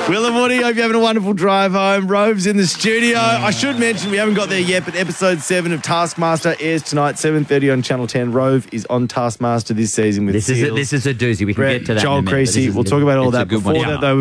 Will and Woody, hope you're having a wonderful drive home. Rove's in the studio. I should mention, we haven't got there yet, but episode 7 of Taskmaster airs tonight, 7:30 on Channel 10. Rove is on Taskmaster this season with This is a doozy. We can Brett, get to that Joel in a minute, but Creasy. We'll talk about all that. Before that, though,